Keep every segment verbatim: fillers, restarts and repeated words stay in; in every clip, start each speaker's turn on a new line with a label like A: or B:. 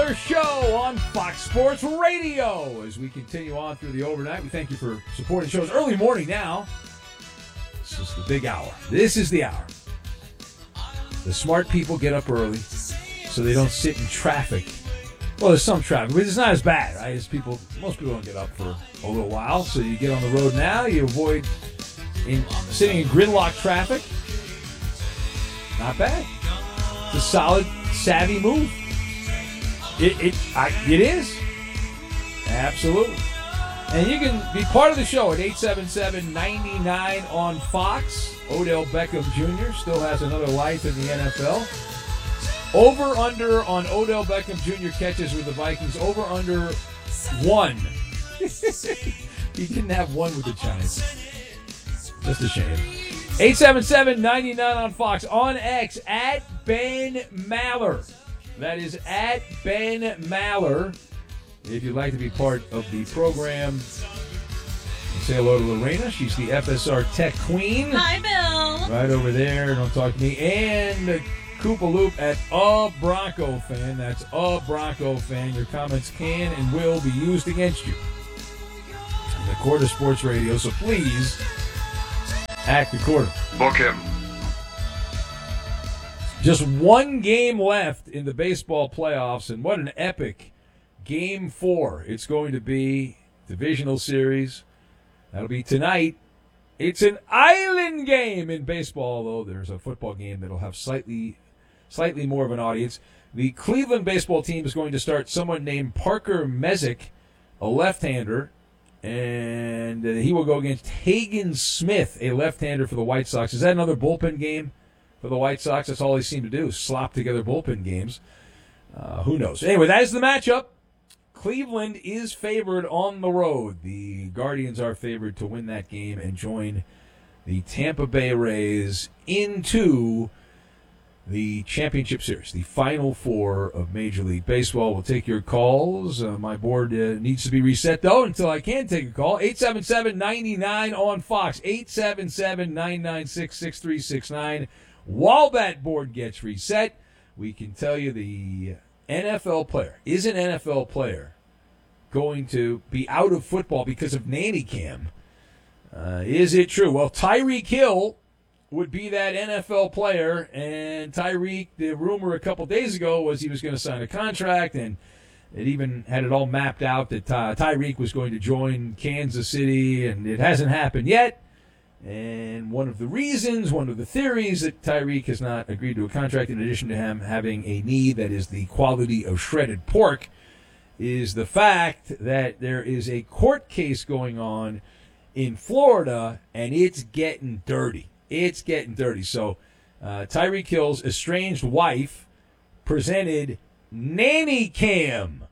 A: Bear Show on Fox Sports Radio. As we continue on through the overnight, we thank you for supporting the shows early morning now. This is the big hour. This is the hour. The smart people get up early so they don't sit in traffic. Well, there's some traffic, but it's not as bad, right? As people, most people don't get up for a little while, so you get on the road now. You avoid in, sitting in gridlock traffic. Not bad. It's a solid, savvy move. It it I, it is. Absolutely. And you can be part of the show at eight seven seven, nine nine on Fox. Odell Beckham Junior still has another life in the N F L. Over under on Odell Beckham Junior catches with the Vikings. Over under one. He didn't have one with the Giants. Just a shame. eight seven seven, nine nine on Fox. On X, at Ben Maller. That is at Ben Maller. If you'd like to be part of the program, say hello to Lorena. She's the F S R Tech Queen.
B: Hi, Bill.
A: Right over there. Don't talk to me. And Koopa Loop at A Bronco Fan. That's A Bronco Fan. Your comments can and will be used against you in the Court of Sports Radio. So please act the quarter.
C: Book him.
A: Just one game left in the baseball playoffs, and what an epic game four it's going to be. Divisional series. That'll be tonight. It's an island game in baseball, although there's a football game that'll have slightly slightly more of an audience. The Cleveland baseball team is going to start someone named Parker Messick, a left-hander, and he will go against Hagen Smith, a left-hander for the White Sox. Is that another bullpen game for the White Sox? That's all they seem to do, is slop together bullpen games. Uh, who knows? Anyway, that is the matchup. Cleveland is favored on the road. The Guardians are favored to win that game and join the Tampa Bay Rays into the championship series, the final four of Major League Baseball. We'll take your calls. Uh, my board uh, needs to be reset, though, until I can take a call. eight seven seven, nine nine on Fox. eight seven seven, nine nine six, six three six nine. While that board gets reset, we can tell you the N F L player, is an N F L player going to be out of football because of nanny cam? Uh, is it true? Well, Tyreek Hill would be that N F L player, and Tyreek, the rumor a couple days ago was he was going to sign a contract, and it even had it all mapped out that uh, Tyreek was going to join Kansas City, and it hasn't happened yet. And one of the reasons, one of the theories that Tyreek has not agreed to a contract, in addition to him having a knee that is the quality of shredded pork, is the fact that there is a court case going on in Florida, and it's getting dirty. It's getting dirty. So uh, Tyreek Hill's estranged wife presented nanny cam.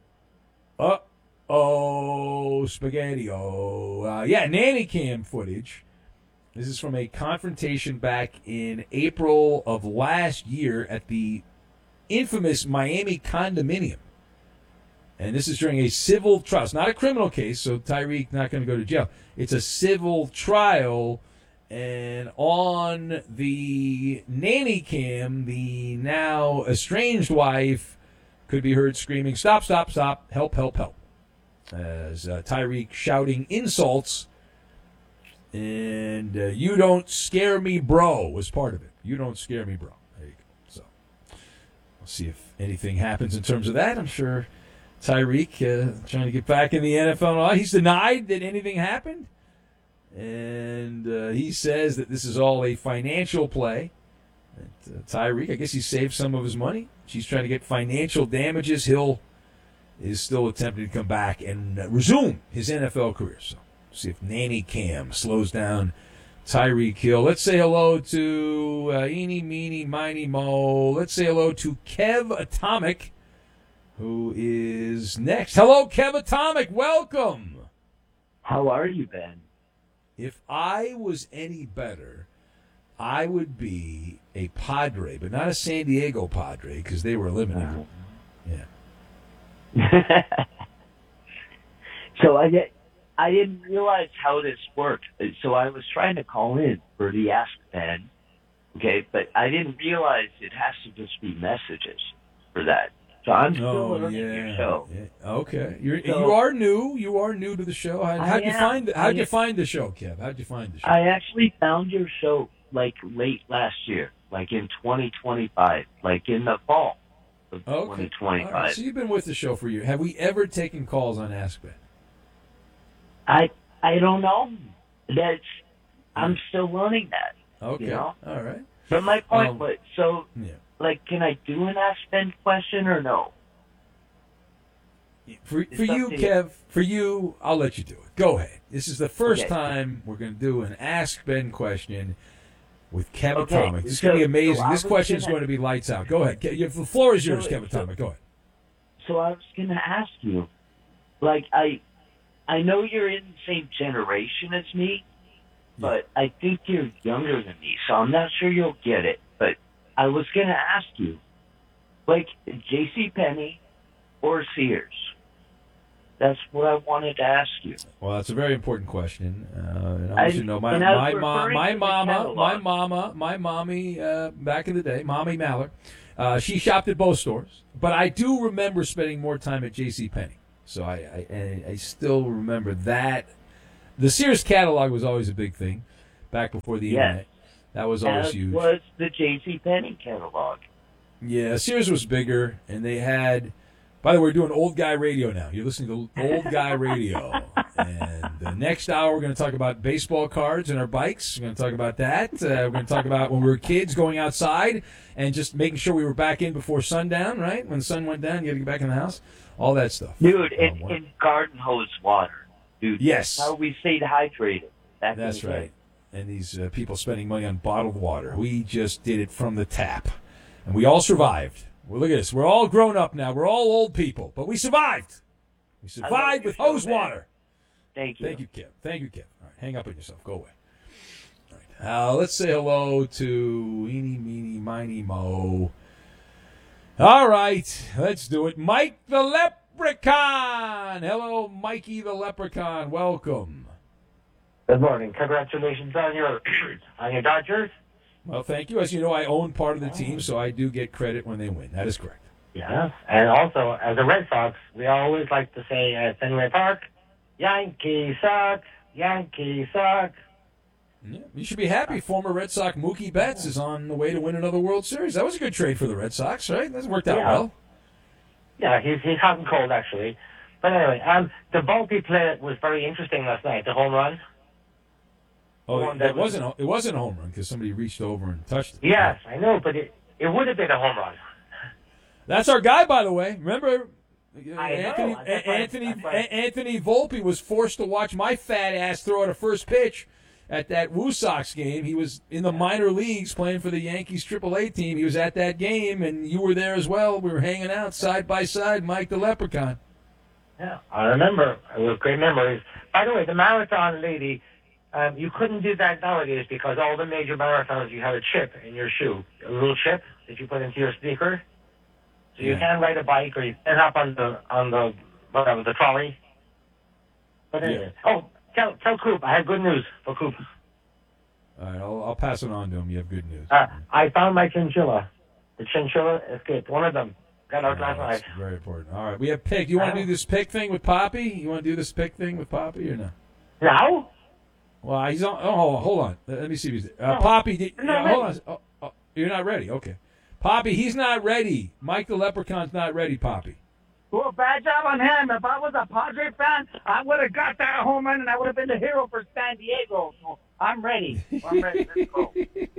A: Uh-oh, spaghetti-o. Uh, yeah, nanny cam footage. This is from a confrontation back in April of last year at the infamous Miami condominium. And this is during a civil trial. It's not a criminal case, so Tyreek not going to go to jail. It's a civil trial, and on the nanny cam, the now estranged wife could be heard screaming, "Stop, stop, stop, help, help, help," as uh, Tyreek shouting insults. And uh, "you don't scare me, bro," was part of it. "You don't scare me, bro." There you go. So we'll see if anything happens in terms of that. I'm sure Tyreek uh, trying to get back in the N F L. He's denied that anything happened. And uh, he says that this is all a financial play. That, uh, Tyreek, I guess he saved some of his money. She's trying to get financial damages. Hill is still attempting to come back and uh, resume his N F L career. So see if nanny cam slows down Tyreek Hill. Let's say hello to uh, Eeny, Meeny, Miny, Mo. Let's say hello to Kev Atomic, who is next. Hello, Kev Atomic. Welcome.
D: How are you, Ben?
A: If I was any better, I would be a Padre, but not a San Diego Padre because they were eliminated.
D: Uh-huh. Yeah. So I get. I didn't realize how this worked. So I was trying to call in for the Ask Ben, okay, but I didn't realize it has to just be messages for that. So I'm still
A: Oh
D: learning
A: yeah.
D: your show.
A: Yeah. Okay. You're
D: So-
A: you are new. You are new to the show. How,
D: I
A: how'd you
D: am.
A: find how'd
D: I-
A: you find the show, Kev? How'd you find the show?
D: I actually found your show like late last year, like in twenty twenty-five, like in the fall of
A: Okay.
D: twenty
A: All right,
D: twenty-five.
A: so you've been with the show for a year. Have we ever taken calls on AskBet?
D: I I don't know. That's I'm still learning that.
A: Okay.
D: You know?
A: All right.
D: But my point
A: Um,
D: was, so
A: Yeah.
D: like, can I do an Ask Ben question or no?
A: For,
D: It's
A: for
D: up
A: you,
D: to you.
A: Kev, for you, I'll let you do it. Go ahead. This is the first
D: Okay.
A: time we're going to do an Ask Ben question with Kev
D: Okay,
A: Atomic. This is going to
D: so-
A: be amazing.
D: so I
A: this
D: was
A: question is
D: gonna-
A: going to be lights out. Go ahead. Ke- The floor is yours,
D: So-
A: Kev
D: so-
A: Atomic. Go ahead.
D: So I was gonna ask you, like, I I know you're in the same generation as me, but I think you're younger than me, so I'm not sure you'll get it. But I was gonna ask you, like, J C Penney or Sears? That's what I wanted to ask you.
A: Well, that's a very important question. Uh, and I want
D: I-
A: you to know my
D: and I was
A: my mom,
D: referring
A: my
D: to the
A: mama,
D: catalog.
A: my mama, my mommy uh, back in the day, mommy Mallard. Uh, she shopped at both stores, but I do remember spending more time at J C Penney. So I, I, I I still remember that. The Sears catalog was always a big thing back before the
D: Yes.
A: internet. That was always
D: As
A: huge.
D: was the J C Penney catalog.
A: Yeah, Sears was bigger, and they had. By the way, we're doing old guy radio now. You're listening to old guy radio, and the next hour we're going to talk about baseball cards and our bikes. We're going to talk about that. Uh, we're going to talk about when we were kids going outside and just making sure we were back in before sundown. Right when the sun went down, you had to get back in the house. All that stuff,
D: Dude,
A: Um,
D: in,
A: what-
D: in garden hose water. Dude,
A: Yes.
D: that's how we stayed hydrated. Back in
A: That's
D: the day.
A: right. And these uh, people spending money on bottled water. We just did it from the tap. And we all survived. Well, look at this. We're all grown up now. We're all old people. But we survived. We survived
D: your
A: with
D: show,
A: hose
D: man.
A: water.
D: Thank you.
A: Thank you, Kev. Thank you, Kev. All right, hang up on yourself. Go away. All right. Uh, let's say hello to Eeny, Meeny, Miny, Mo. All right. Let's do it. Mike the Leprechaun. Hello, Mikey the Leprechaun. Welcome.
B: Good morning. Congratulations on your on your Dodgers.
A: Well, thank you. As you know, I own part of the team, so I do get credit when they win. That is correct.
B: Yes. And also, as a Red Sox, we always like to say at Fenway Park, Yankees suck, Yankees suck.
A: Yeah, you should be happy. Former Red Sox Mookie Betts is on the way to win another World Series. That was a good trade for the Red Sox, right? That's worked out
B: Yeah.
A: well.
B: Yeah, he's he's hot and cold actually. But anyway, um, the Volpe play was very interesting last night. The home run.
A: Oh,
B: Well,
A: it,
B: that
A: it
B: was-
A: wasn't. It wasn't a home run because somebody reached over and touched it.
B: Yes, I know, but it it would have been a home run.
A: That's our guy, by the way. Remember, uh,
B: I know.
A: Anthony
B: That's why-
A: Anthony
B: that's why-
A: A- Anthony Volpe was forced to watch my fat ass throw out a first pitch at that Woo Sox game. He was in the minor leagues playing for the Yankees triple A team. He was at that game, and you were there as well. We were hanging out side by side, Mike the Leprechaun.
B: Yeah, I remember. It was great memories. By the way, the marathon lady, um, you couldn't do that nowadays because all the major marathons, you have a chip in your shoe, a little chip that you put into your sneaker. So you
A: Yeah.
B: can't ride a bike or you can't hop on the on the whatever the trolley. But anyway, oh, tell tell Coop I have good news for Coop.
A: All right, I'll, I'll pass it on to him. You have good news.
B: Uh, I found my chinchilla. The chinchilla escaped. One of them got out
A: Oh,
B: last
A: that's
B: night.
A: very important. All right, we have pick. You want to do this pick thing with Poppy? You want to do this pick thing with Poppy or no?
B: Now?
A: Well, he's on. Oh, hold on. Let me see if he's uh,
B: No,
A: Poppy. Did,
B: I'm not
A: yeah, hold on. Oh, oh, you're not ready. Okay, Poppy. He's not ready. Mike the Leprechaun's not ready. Poppy.
C: Well, bad job on him. If I was a Padre fan, I would have got that home run and I would have been the hero for San Diego. So I'm ready. I'm ready. Let's go.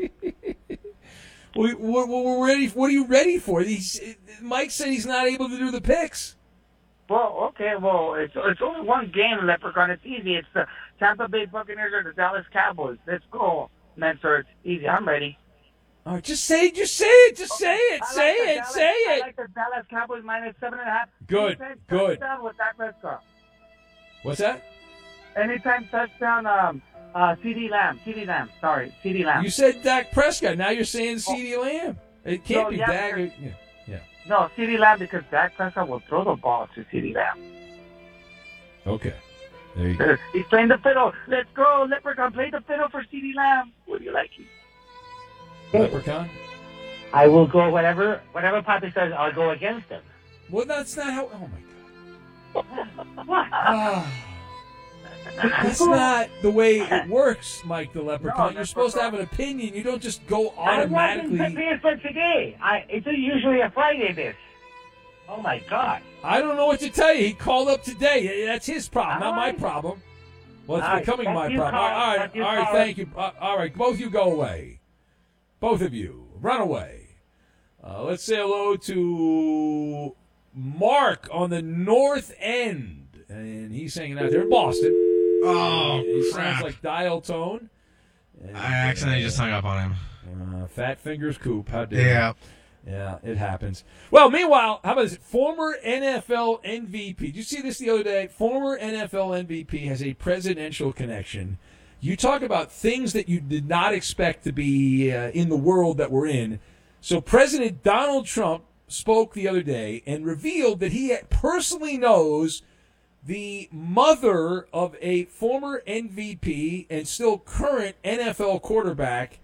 A: We, we're, we're ready. What are you ready for? He's, Mike said he's not able to do the picks.
C: Well, okay. Well, it's it's only one game, Leprechaun. It's easy. It's the Tampa Bay Buccaneers or the Dallas Cowboys. Let's go, man, sir. It's easy. I'm ready.
A: All right, just say, just say it, just say it,
C: I like
A: say
C: the
A: it,
C: Dallas-
A: say
C: I
A: it.
C: like the Dallas Cowboys minus seven and a half.
A: Good,
C: Anytime
A: good.
C: Touchdown with Dak Prescott.
A: What's that?
C: Anytime touchdown, um, uh, C D Lamb. C D Lamb. Sorry, C D Lamb.
A: You said Dak Prescott. Now you're saying CeeDee Lamb. It can't
C: No,
A: be
C: yeah,
A: Dak.
C: because-
A: Yeah.
C: No, C D Lamb because Dak Prescott will throw the ball to C D Lamb.
A: Okay. There you go.
C: He's playing the fiddle. Let's go, Leprechaun. Play the fiddle for C D Lamb. What do you like?
A: Leprechaun.
B: I will go whatever whatever Poppy says. I'll go against him.
A: Well, that's not how. Oh my God.
C: What?
A: Ah. That's not the way it works, Mike the Leprechaun.
C: No,
A: You're supposed to have an opinion. You don't just go automatically.
B: I wasn't prepared for today. I, it's usually a Friday, this. Oh, my God.
A: I don't know what to tell you. He called up today. That's his problem, not
B: All
A: my
B: right.
A: problem. Well, it's
B: All right,
A: becoming
B: thank
A: my
B: you,
A: problem.
B: Carl.
A: All right,
B: Thank you,
A: all right,
B: Carl.
A: thank you. Uh, all right, both of you go away. Both of you, run away. Uh, let's say hello to Mark on the North End. And he's hanging out there in Boston.
E: Oh,
A: He
E: crap.
A: sounds like dial tone. And,
E: I accidentally just hung up on him.
A: Uh, Fat Fingers Coop. How dare
E: Yeah.
A: you? Yeah, it happens. Well, meanwhile, how about this? Former N F L M V P. Did you see this the other day? Former N F L M V P has a presidential connection. You talk about things that you did not expect to be uh, in the world that we're in. So President Donald Trump spoke the other day and revealed that he personally knows the mother of a former M V P and still current N F L quarterback,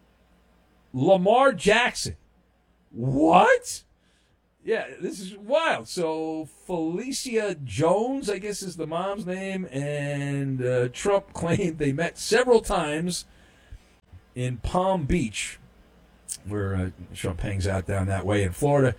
A: Lamar Jackson. What? Yeah, this is wild. So Felicia Jones, I guess is the mom's name, and uh, Trump claimed they met several times in Palm Beach, where uh, Trump hangs out down that way in Florida,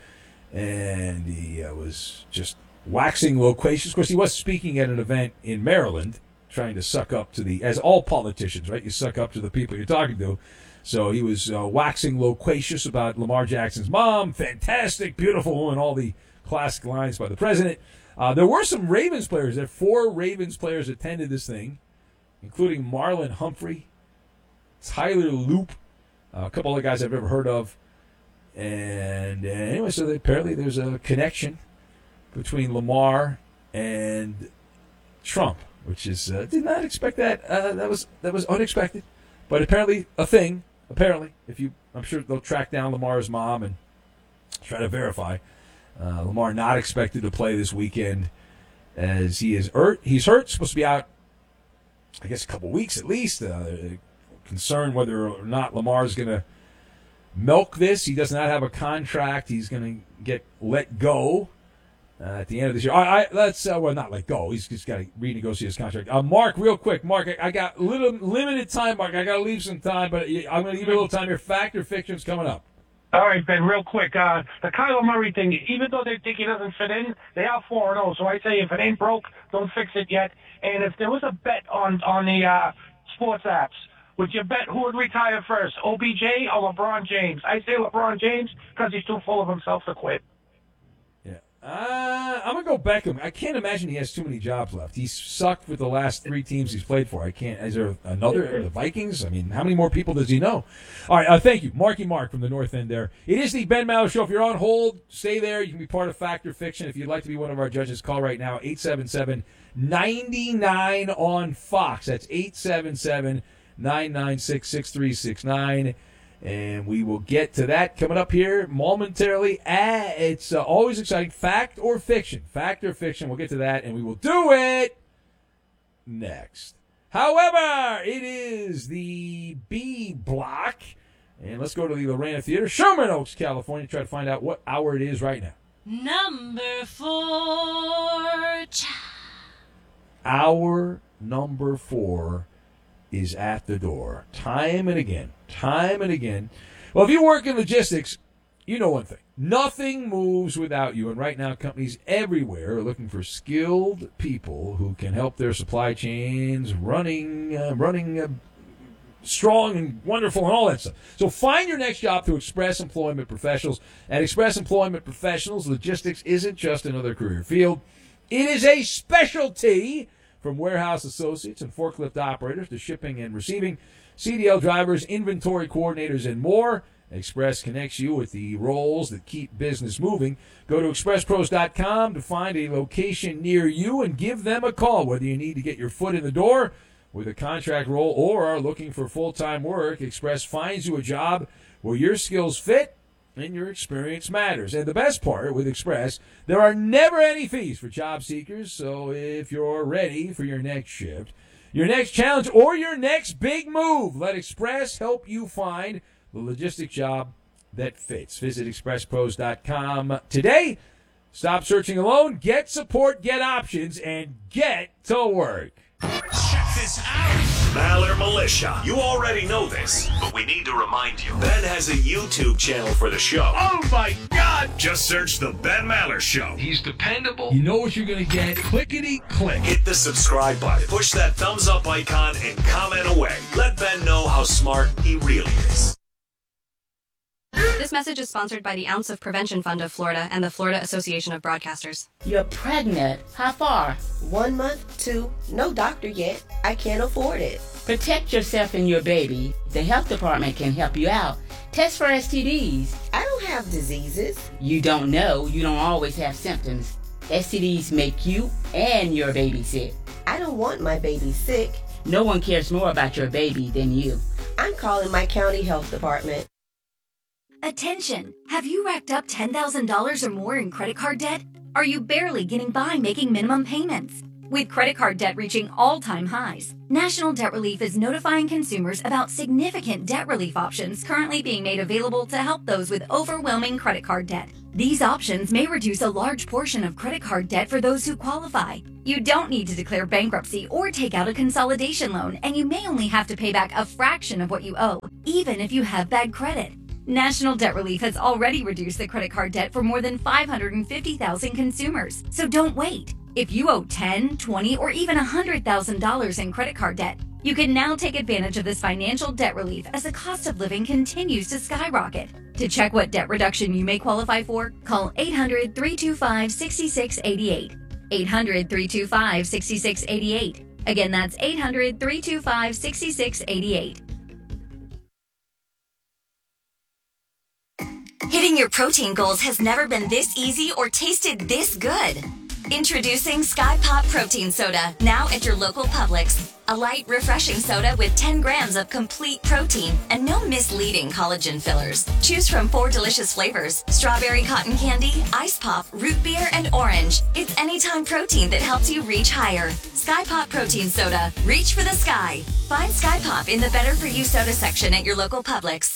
A: and he uh, was just waxing loquacious. Of course, he was speaking at an event in Maryland, trying to suck up to the, as all politicians, right? You suck up to the people you're talking to. So he was uh, waxing loquacious about Lamar Jackson's mom, fantastic, beautiful, and all the classic lines by the president. Uh, there were some Ravens players. There four Ravens players attended this thing, including Marlon Humphrey, Tyler Loop, uh, a couple of guys I've never heard of. And uh, anyway, so they, apparently there's a connection between Lamar and Trump, which is uh, did not expect that. Uh, that was that was unexpected, but apparently a thing. Apparently, if you, I'm sure they'll track down Lamar's mom and try to verify. Uh, Lamar not expected to play this weekend, as he is hurt. He's hurt. Supposed to be out, I guess, a couple weeks at least. Uh, concerned whether or not Lamar's going to milk this. He does not have a contract. He's going to get let go uh, at the end of this year. I, I let's uh, well not let go. He's just got to renegotiate his contract. Uh, Mark, real quick, Mark, I, I got little limited time. Mark, I got to leave some time, but I'm going to give you a little time here. Fact or fiction's coming up.
F: All right, Ben, real quick. Uh, the Kyler Murray thing, even though they think he doesn't fit in, they are four and oh. So I say if it ain't broke, don't fix it yet. And if there was a bet on, on the uh, sports apps, would you bet who would retire first, O B J or LeBron James? I say LeBron James because he's too full of himself to quit.
A: Yeah. Uh, I'm going to go Beckham. I can't imagine he has too many jobs left. He's sucked with the last three teams he's played for. I can't. Is there another? The Vikings? I mean, how many more people does he know? All right. Uh, thank you. Marky Mark from the North End there. It is the Ben Maller Show. If you're on hold, stay there. You can be part of Fact or Fiction. If you'd like to be one of our judges, call right now, eight seven seven, nine nine on Fox. That's eight seven seven, nine nine six, six three six nine. And we will get to that coming up here momentarily. Ah, it's uh, always exciting. Fact or fiction? Fact or fiction? We'll get to that, and we will do it next. However, it is the B block. And let's go to the Lorena Theater, Sherman Oaks, California, try to find out what hour it is right now.
G: Number four.
A: Hour number four is at the door. Time and again. Time and again. Well, if you work in logistics, you know one thing. Nothing moves without you. And right now, companies everywhere are looking for skilled people who can help their supply chains running, uh, running uh, strong and wonderful and all that stuff. So find your next job through Express Employment Professionals. At Express Employment Professionals, logistics isn't just another career field. It is a specialty. From warehouse associates and forklift operators to shipping and receiving, C D L drivers, inventory coordinators, and more, Express connects you with the roles that keep business moving. Go to express pros dot com to find a location near you and give them a call. Whether you need to get your foot in the door with a contract role or are looking for full-time work, Express finds you a job where your skills fit and your experience matters. And the best part with Express, there are never any fees for job seekers. So if you're ready for your next shift, your next challenge, or your next big move, let Express help you find the logistic job that fits. Visit express pros dot com today Stop searching alone, get support, get options, and get to work.
H: Check this out. Maller Militia. You already know this, but we need to remind you. Ben has a YouTube channel for the show.
A: Oh my God!
H: Just search The Ben Maller Show.
I: He's dependable.
A: You know what you're going to get. Clickety click.
H: Hit the subscribe button. Push that thumbs up icon and comment away. Let Ben know how smart he really is.
J: This message is sponsored by the Ounce of Prevention Fund of Florida and the Florida Association of Broadcasters.
K: You're pregnant. How far?
L: One month, two. No doctor yet. I can't afford it.
K: Protect yourself and your baby. The health department can help you out. Test for S T Ds.
L: I don't have diseases.
K: You don't know. You don't always have symptoms. S T Ds make you and your baby sick.
L: I don't want my baby sick.
K: No one cares more about your baby than you.
L: I'm calling my county health department.
M: Attention! Have you racked up ten thousand dollars or more in credit card debt? Are you barely getting by making minimum payments? With credit card debt reaching all-time highs, National Debt Relief is notifying consumers about significant debt relief options currently being made available to help those with overwhelming credit card debt. These options may reduce a large portion of credit card debt for those who qualify. You don't need to declare bankruptcy or take out a consolidation loan, and you may only have to pay back a fraction of what you owe, even if you have bad credit. National Debt Relief has already reduced the credit card debt for more than five hundred fifty thousand consumers, so don't wait. If you owe ten thousand dollars, twenty thousand dollars, or even one hundred thousand dollars in credit card debt, you can now take advantage of this financial debt relief as the cost of living continues to skyrocket. To check what debt reduction you may qualify for, call eight hundred, three two five, six six eight eight. eight hundred, three two five, six six eight eight. Again, that's eight hundred, three two five, six six eight eight.
N: Hitting your protein goals has never been this easy or tasted this good. Introducing Sky Pop Protein Soda, now at your local Publix. A light, refreshing soda with ten grams of complete protein and no misleading collagen fillers. Choose from four delicious flavors: strawberry cotton candy, ice pop, root beer, and orange. It's anytime protein that helps you reach higher. Sky Pop Protein Soda. Reach for the sky. Find Sky Pop in the Better For You soda section at your local Publix.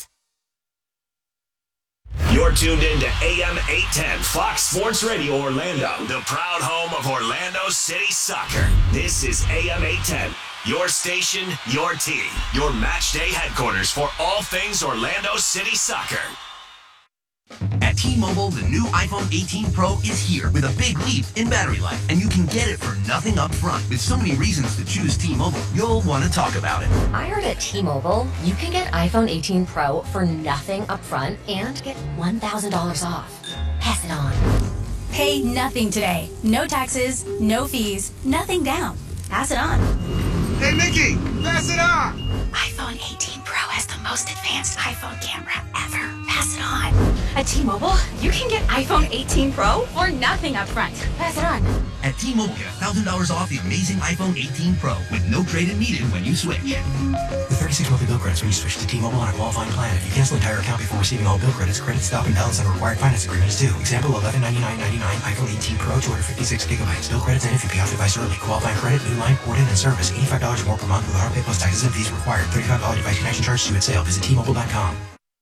H: You're tuned in to A M eight ten Fox Sports Radio Orlando, the proud home of Orlando City Soccer. This is A M eight ten, your station, your team, your match day headquarters for all things Orlando City Soccer.
O: At T-Mobile, the new iPhone eighteen Pro is here with a big leap in battery life, and you can get it for nothing up front. With so many reasons to choose T-Mobile, you'll want to talk about it.
P: I heard at T-Mobile, you can get iPhone eighteen Pro for nothing up front and get one thousand dollars off. Pass it on.
M: Pay nothing today. No taxes, no fees, nothing down. Pass it on.
Q: Hey, Mickey, pass it on.
M: iPhone eighteen Pro has the most advanced iPhone camera ever. Pass it on.
P: At T-Mobile, you can get iPhone eighteen Pro for nothing up front. Pass it on.
O: At T-Mobile, get one thousand dollars off the amazing iPhone eighteen Pro with no trade-in needed when you switch.
R: With thirty-six monthly bill credits when you switch to T-Mobile on a qualifying plan. If you cancel an entire account before receiving all bill credits, credit stop and balance on a required finance agreement is due. Example, eleven ninety-nine ninety-nine, iPhone eighteen Pro, two hundred fifty-six gigabytes. Bill credits and if you pay off device early. Qualifying credit, new line, port in, and service. eighty-five dollars or more per month with auto pay plus taxes and fees required. thirty-five dollars device connection charge due at sale. Visit T Mobile dot com.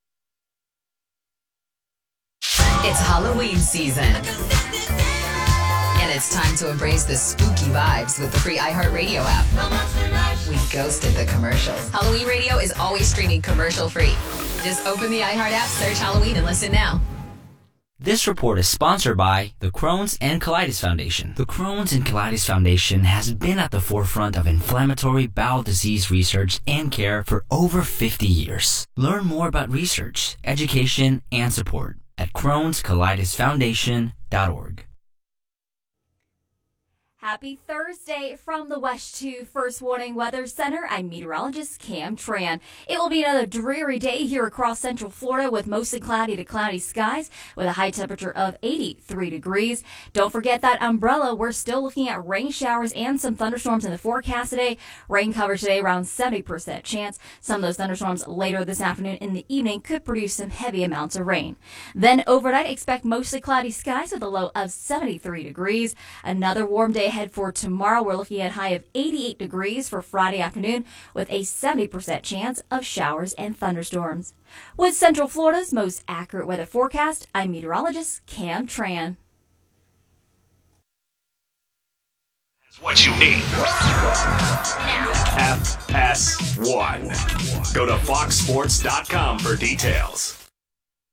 S: It's Halloween season. And it's time to embrace the spooky vibes with the free iHeartRadio app. We ghosted the commercials. Halloween Radio is always streaming commercial-free. Just open the iHeart app, search Halloween, and listen now.
T: This report is sponsored by the Crohn's and Colitis Foundation. The Crohn's and Colitis Foundation has been at the forefront of inflammatory bowel disease research and care for over fifty years. Learn more about research, education, and support at crohns colitis foundation dot org.
U: Happy Thursday from the West two First Warning Weather Center. I'm meteorologist Cam Tran. It will be another dreary day here across Central Florida with mostly cloudy to cloudy skies with a high temperature of eighty-three degrees. Don't forget that umbrella. We're still looking at rain showers and some thunderstorms in the forecast today. Rain cover today around seventy percent chance. Some of those thunderstorms later this afternoon in the evening could produce some heavy amounts of rain. Then overnight, expect mostly cloudy skies with a low of seventy-three degrees. Another warm day ahead for tomorrow. We're looking at a high of eighty-eight degrees for Friday afternoon with a seventy percent chance of showers and thunderstorms. With Central Florida's most accurate weather forecast, I'm meteorologist Cam Tran.
H: What you need. F S one. Go to fox sports dot com for details.